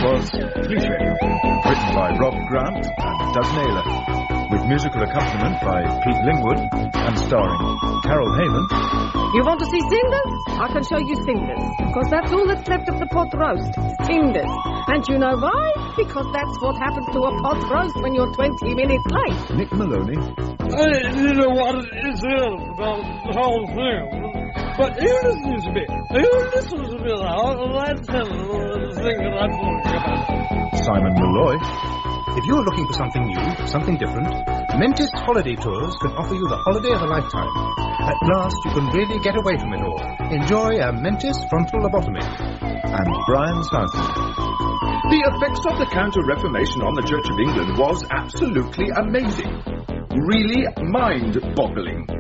was Cliché, written by Rob Grant and Doug Naylor, with musical accompaniment by Pete Lingwood and starring Carol Heyman. You want to see cinders? I can show you cinders, because that's all that's left of the pot roast, cinders. And you know why? Because that's what happens to a pot roast when you're 20 minutes late. Nick Maloney. You know what it is about the whole thing. But you listen to me. You listen to me now, and I'll tell you the thing that I'm talking about. Simon Malloy. If you're looking for something new, something different, Mentis Holiday Tours can offer you the holiday of a lifetime. At last, you can really get away from it all. Enjoy a Mentis frontal lobotomy. And Brian Southey. The effects of the Counter-Reformation on the Church of England was absolutely amazing. Really mind-boggling.